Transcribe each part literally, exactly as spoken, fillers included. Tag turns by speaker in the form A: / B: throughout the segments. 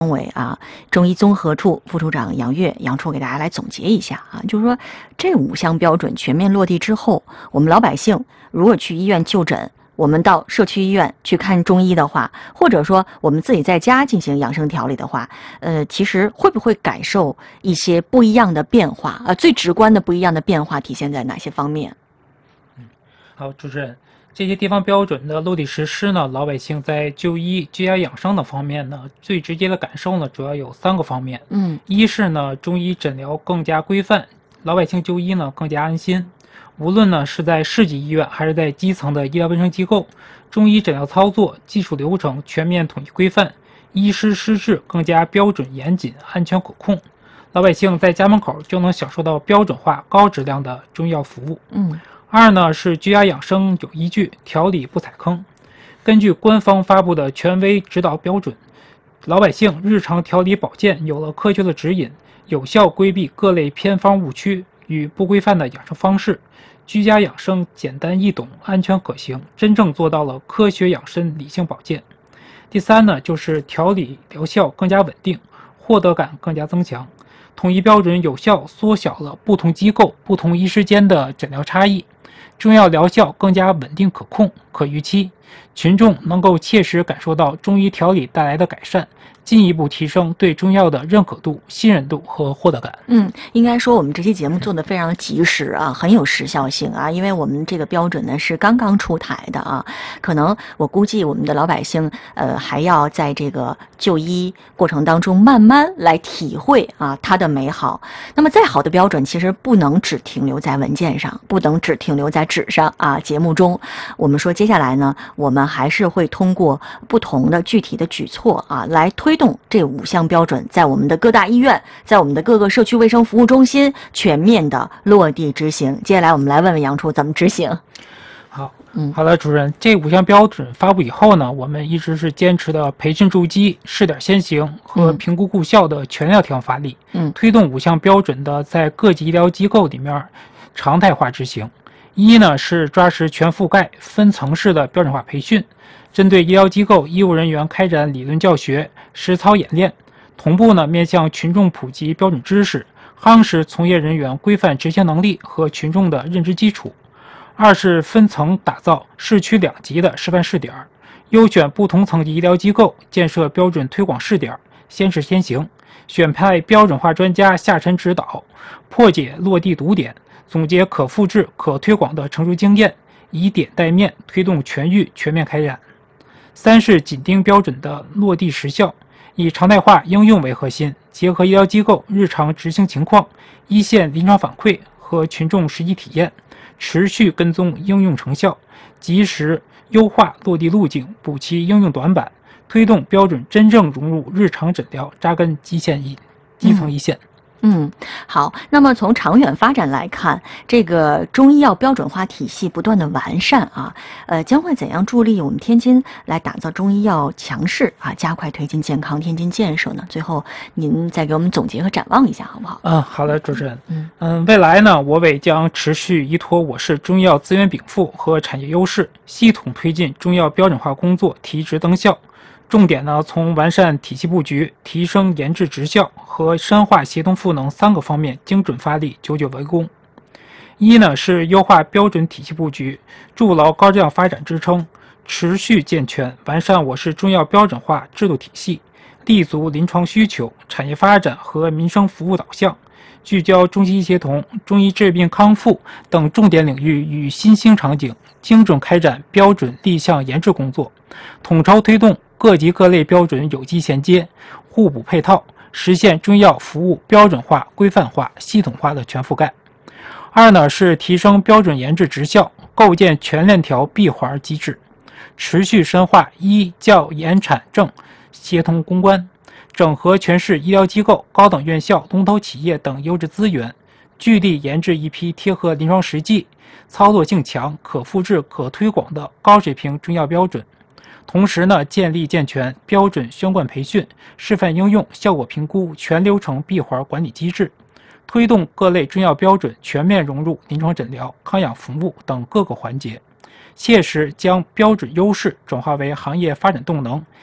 A: 委啊，中医综合处副处长杨越，杨处给大家来总结一下啊，就是说这五项标准全面落地之后，我们老百姓如果去医院就诊，我们到社区医院去看中医的话，或者说我们自己在家进行养生调理的话，呃，其实会不会感受一些不一样的变化啊、呃？最直观的不一样的变化体现在哪些方面？
B: 嗯，好，主持人。这些地方标准的落地实施呢，老百姓在就医、居家养生的方面呢，最直接的感受呢，主要有三个方面。
A: 嗯，
B: 一是呢，中医诊疗更加规范，老百姓就医呢更加安心。无论呢是在市级医院还是在基层的医疗卫生机构，中医诊疗操作、技术流程全面统一规范，医师施治更加标准严谨、安全可控。老百姓在家门口就能享受到标准化、高质量的中医药服务。
A: 嗯。
B: 二呢是居家养生有依据，调理不踩坑。根据官方发布的权威指导标准，老百姓日常调理保健有了科学的指引，有效规避各类偏方误区与不规范的养生方式。居家养生简单易懂、安全可行，真正做到了科学养生、理性保健。第三呢就是调理疗效更加稳定，获得感更加增强。统一标准有效缩小了不同机构、不同医师间的诊疗差异，中药疗效更加稳定可控、可预期，群众能够切实感受到中医调理带来的改善，进一步提升对中药的认可度、信任度和获得感。
A: 嗯，应该说我们这期节目做得非常的及时啊，很有时效性啊，因为我们这个标准呢是刚刚出台的啊，可能我估计我们的老百姓呃还要在这个就医过程当中慢慢来体会啊它的美好。那么再好的标准其实不能只停留在文件上，不能只停留在纸上啊。节目中我们说接下来呢，我们还是会通过不同的具体的举措啊来推动这五项标准在我们的各大医院，在我们的各个社区卫生服务中心全面的落地执行。接下来我们来问问杨处怎么执行。
B: 好，嗯，好的，主任，这五项标准发布以后呢，我们一直是坚持的培训筑基、试点先行和评估顾效的全量调发力，嗯，推动五项标准的在各级医疗机构里面常态化执行。一呢是抓实全覆盖、分层式的标准化培训，针对医疗机构医务人员开展理论教学、实操演练，同步呢面向群众普及标准知识，夯实从业人员规范执行能力和群众的认知基础。二是分层打造市区两级的示范试点，优选不同层级医疗机构建设标准推广试点，先试先行，选派标准化专家下沉指导，破解落地堵点，总结可复制、可推广的成熟经验，以点带面，推动全域全面开展。三是紧盯标准的落地实效，以常态化应用为核心，结合医疗机构日常执行情况、一线临床反馈和群众实际体验，持续跟踪应用成效，及时优化落地路径，补齐应用短板，推动标准真正融入日常诊疗，扎根基线一基层一线。
A: 嗯嗯，好。那么从长远发展来看，这个中医药标准化体系不断的完善啊，呃，将会怎样助力我们天津来打造中医药强势啊，加快推进健康天津建设呢？最后您再给我们总结和展望一下，好不好？
B: 嗯，好的，主持人。嗯嗯，未来呢，我委将持续依托我市中医药资源禀赋和产业优势，系统推进中药标准化工作提质增效。重点呢，从完善体系布局、提升研制质效和深化协同赋能三个方面精准发力，久久为功。一呢是优化标准体系布局，筑牢高质量发展支撑，持续健全完善我市中药标准化制度体系，立足临床需求、产业发展和民生服务导向，聚焦中西医协同、中医治病康复等重点领域与新兴场景，精准开展标准立项研制工作，统筹推动各级各类标准有机衔接、互补配套，实现中药服务标准化、规范化、系统化的全覆盖。二呢是提升标准研制质效，构建全链条闭环机制，持续深化医教研产政协同攻关，整合全市医疗机构、高等院校、龙头企业等优质资源，聚力研制一批贴合临床实际、操作性强、可复制、可推广的高水平中药标准。同时呢，建立健全标准宣贯培训、示范应用、效果评估全流程闭环管理机制，推动各类中药标准全面融入临床诊疗、康养服务等各个环节，切实将标准优势转化为行业发展动能，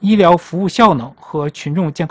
B: 医疗服务效能和群众健康